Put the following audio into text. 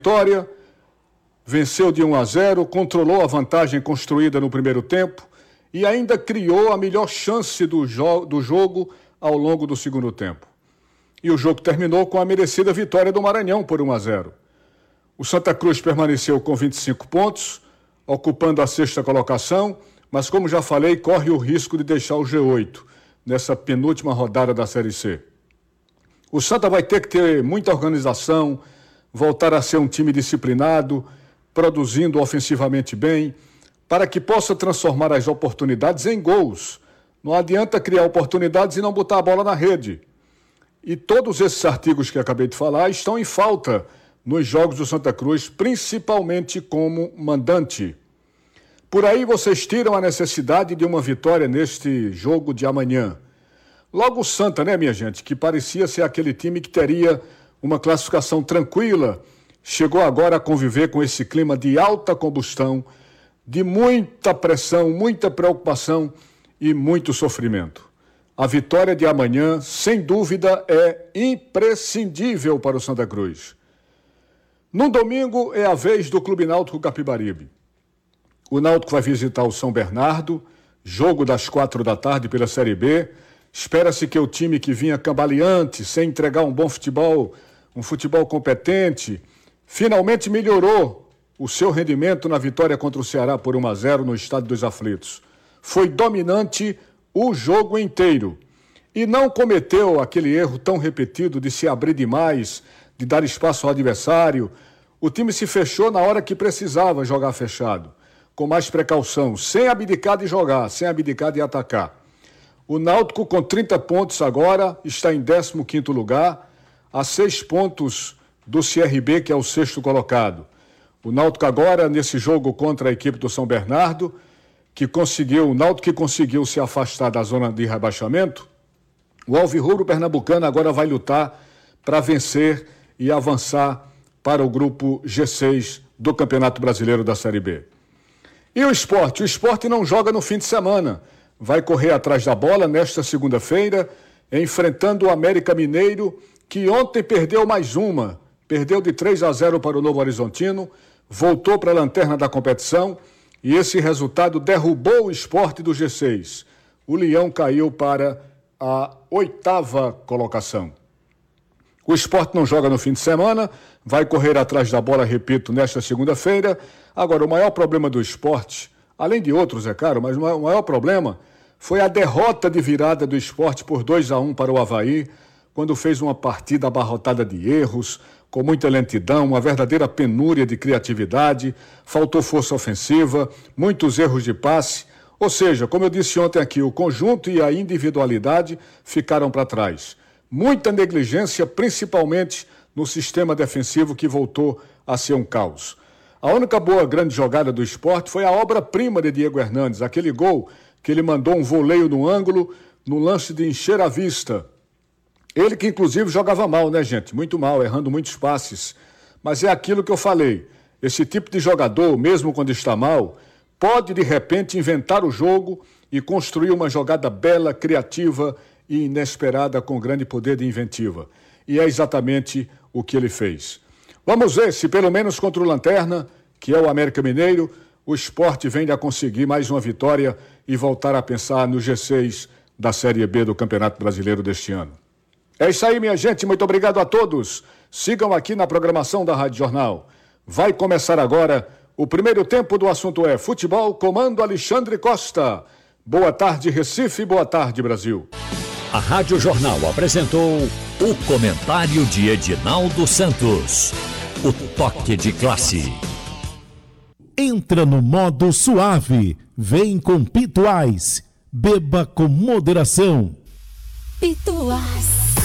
vitória, venceu de 1-0, controlou a vantagem construída no primeiro tempo e ainda criou a melhor chance do jogo ao longo do segundo tempo. E o jogo terminou com a merecida vitória do Maranhão por 1-0. O Santa Cruz permaneceu com 25 pontos, ocupando a sexta colocação, mas como já falei, corre o risco de deixar o G8 nessa penúltima rodada da Série C. O Santa vai ter que ter muita organização, voltar a ser um time disciplinado, produzindo ofensivamente bem, para que possa transformar as oportunidades em gols. Não adianta criar oportunidades e não botar a bola na rede. E todos esses artigos que acabei de falar estão em falta nos jogos do Santa Cruz, principalmente como mandante. Por aí vocês tiram a necessidade de uma vitória neste jogo de amanhã. Logo o Santa, né, minha gente, que parecia ser aquele time que teria uma classificação tranquila, chegou agora a conviver com esse clima de alta combustão, de muita pressão, muita preocupação e muito sofrimento. A vitória de amanhã, sem dúvida, é imprescindível para o Santa Cruz. No domingo é a vez do Clube Náutico Capibaribe. O Náutico vai visitar o São Bernardo, jogo das 16h pela Série B. Espera-se que o time que vinha cambaleante, sem entregar um bom futebol, um futebol competente, finalmente melhorou o seu rendimento na vitória contra o Ceará por 1-0 no Estádio dos Aflitos. Foi dominante o jogo inteiro e não cometeu aquele erro tão repetido de se abrir demais, de dar espaço ao adversário. O time se fechou na hora que precisava jogar fechado, com mais precaução, sem abdicar de jogar, sem abdicar de atacar. O Náutico, com 30 pontos agora, está em 15º lugar, a 6 pontos do CRB, que é o sexto colocado. O Náutico agora, nesse jogo contra a equipe do São Bernardo, o Náutico que conseguiu se afastar da zona de rebaixamento, o Alvirrubro Pernambucano agora vai lutar para vencer e avançar para o grupo G6 do Campeonato Brasileiro da Série B. E o Sport? O Sport não joga no fim de semana. Vai correr atrás da bola nesta segunda-feira, enfrentando o América Mineiro, que ontem perdeu mais uma. Perdeu de 3-0 para o Novo Horizontino, voltou para a lanterna da competição e esse resultado derrubou o Sport do G6. O Leão caiu para a 8ª colocação. O Sport não joga no fim de semana, vai correr atrás da bola, repito, nesta segunda-feira. Agora, o maior problema do Sport, além de outros, é claro, mas o maior problema foi a derrota de virada do Sport por 2-1 para o Avaí, quando fez uma partida abarrotada de erros, com muita lentidão, uma verdadeira penúria de criatividade, faltou força ofensiva, muitos erros de passe. Ou seja, como eu disse ontem aqui, o conjunto e a individualidade ficaram para trás. Muita negligência, principalmente no sistema defensivo, que voltou a ser um caos. A única boa grande jogada do Sport foi a obra-prima de Diego Hernandes, aquele gol que ele mandou um voleio no ângulo, no lance de encher a vista. Ele que inclusive jogava mal, né, gente? Muito mal, errando muitos passes. Mas é aquilo que eu falei, esse tipo de jogador, mesmo quando está mal, pode de repente inventar o jogo e construir uma jogada bela, criativa e inesperada com grande poder de inventiva. E é exatamente o que ele fez. Vamos ver se pelo menos contra o Lanterna, que é o América Mineiro, o Sport vem a conseguir mais uma vitória e voltar a pensar no G6 da Série B do Campeonato Brasileiro deste ano. É isso aí, minha gente. Muito obrigado a todos. Sigam aqui na programação da Rádio Jornal. Vai começar agora o primeiro tempo do assunto é futebol, comando Alexandre Costa. Boa tarde, Recife. Boa tarde, Brasil. A Rádio Jornal apresentou o comentário de Edinaldo Santos. O toque de classe. Entra no modo suave. Vem com Pituás. Beba com moderação. Pituás.